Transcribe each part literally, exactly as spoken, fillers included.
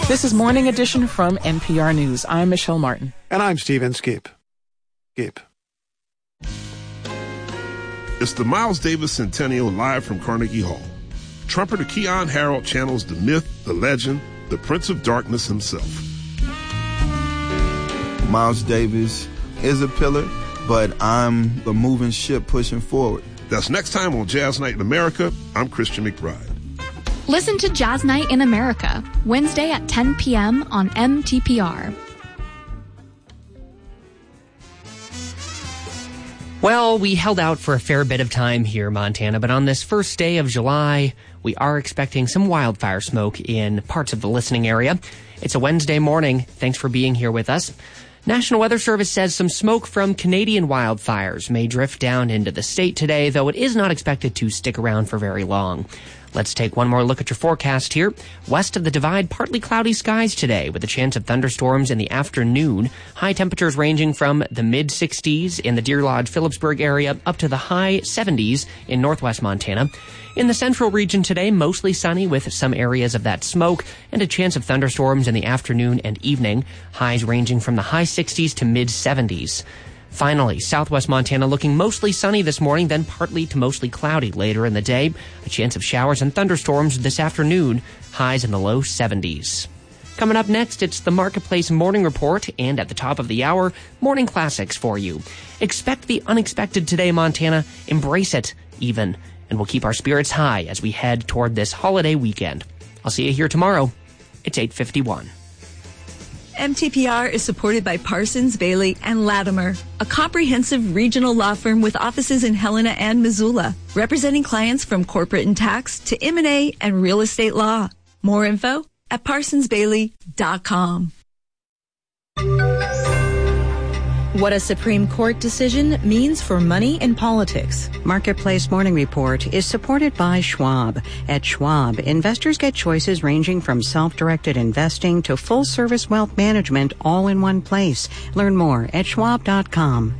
This is Morning Edition from N P R News. I'm Michelle Martin. And I'm Stephen Skeep. Skeep. It's the Miles Davis Centennial live from Carnegie Hall. Trumpeter Keyon Harrold channels the myth, the legend, the Prince of Darkness himself. Miles Davis is a pillar, but I'm a moving ship pushing forward. That's next time on Jazz Night in America. I'm Christian McBride. Listen to Jazz Night in America, Wednesday at ten p.m. on M T P R. Well, we held out for a fair bit of time here, Montana, but on this first day of July, we are expecting some wildfire smoke in parts of the listening area. It's a Wednesday morning. Thanks for being here with us. National Weather Service says some smoke from Canadian wildfires may drift down into the state today, though it is not expected to stick around for very long. Let's take one more look at your forecast here. West of the Divide, partly cloudy skies today with a chance of thunderstorms in the afternoon. High temperatures ranging from the mid sixties in the Deer Lodge, Phillipsburg area up to the high seventies in northwest Montana. In the central region today, mostly sunny with some areas of that smoke and a chance of thunderstorms in the afternoon and evening. Highs ranging from the high sixties to mid seventies. Finally, southwest Montana looking mostly sunny this morning, then partly to mostly cloudy later in the day. A chance of showers and thunderstorms this afternoon, highs in the low seventies. Coming up next, it's the Marketplace Morning Report, and at the top of the hour, morning classics for you. Expect the unexpected today, Montana. Embrace it, even. And we'll keep our spirits high as we head toward this holiday weekend. I'll see you here tomorrow. It's eight fifty-one. M T P R is supported by Parsons, Bailey, and Latimer, a comprehensive regional law firm with offices in Helena and Missoula, representing clients from corporate and tax to M and A and real estate law. More info at parsons bailey dot com. What a Supreme Court decision means for money in politics. Marketplace Morning Report is supported by Schwab. At Schwab, investors get choices ranging from self-directed investing to full-service wealth management all in one place. Learn more at schwab dot com.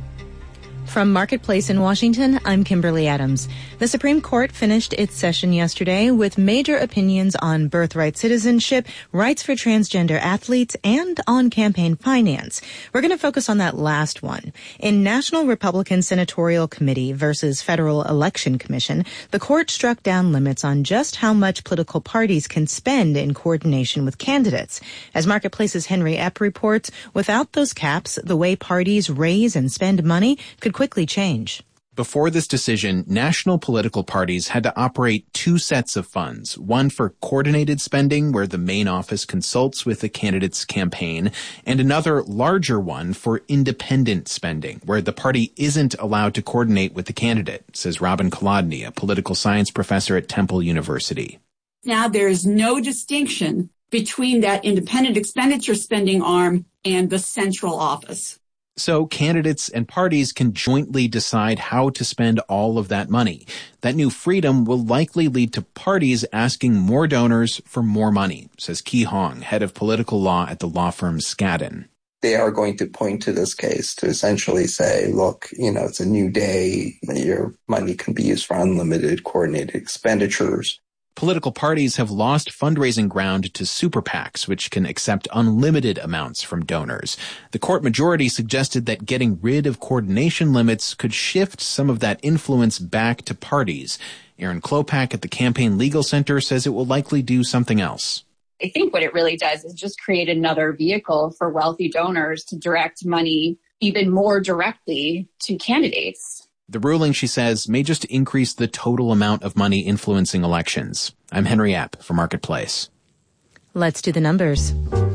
From Marketplace in Washington, I'm Kimberly Adams. The Supreme Court finished its session yesterday with major opinions on birthright citizenship, rights for transgender athletes, and on campaign finance. We're going to focus on that last one. In National Republican Senatorial Committee versus Federal Election Commission, the court struck down limits on just how much political parties can spend in coordination with candidates. As Marketplace's Henry Epp reports, without those caps, the way parties raise and spend money could quickly change. Before this decision, national political parties had to operate two sets of funds, one for coordinated spending, where the main office consults with the candidate's campaign, and another larger one for independent spending, where the party isn't allowed to coordinate with the candidate, says Robin Kolodny, a political science professor at Temple University. Now, there is no distinction between that independent expenditure spending arm and the central office. So candidates and parties can jointly decide how to spend all of that money. That new freedom will likely lead to parties asking more donors for more money, says Ki Hong, head of political law at the law firm Skadden. They are going to point to this case to essentially say, look, you know, it's a new day. Your money can be used for unlimited coordinated expenditures. Political parties have lost fundraising ground to super PACs, which can accept unlimited amounts from donors. The court majority suggested that getting rid of coordination limits could shift some of that influence back to parties. Erin Klopak at the Campaign Legal Center says it will likely do something else. I think what it really does is just create another vehicle for wealthy donors to direct money even more directly to candidates. The ruling, she says, may just increase the total amount of money influencing elections. I'm Henry Epp for Marketplace. Let's do the numbers.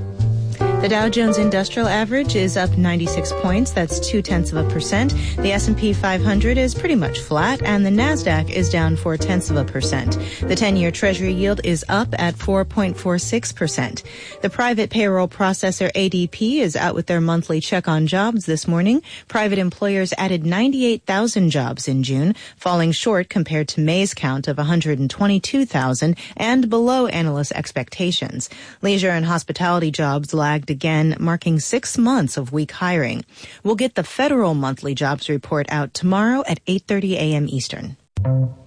The Dow Jones Industrial Average is up ninety-six points. That's two-tenths of a percent. The S and P five hundred is pretty much flat, and the NASDAQ is down four-tenths of a percent. The ten-year Treasury yield is up at four point four six percent. The private payroll processor A D P is out with their monthly check on jobs this morning. Private employers added ninety-eight thousand jobs in June, falling short compared to May's count of one hundred twenty-two thousand and below analyst expectations. Leisure and hospitality jobs lagged again, marking six months of weak hiring. We'll get the federal monthly jobs report out tomorrow at eight thirty a.m. Eastern.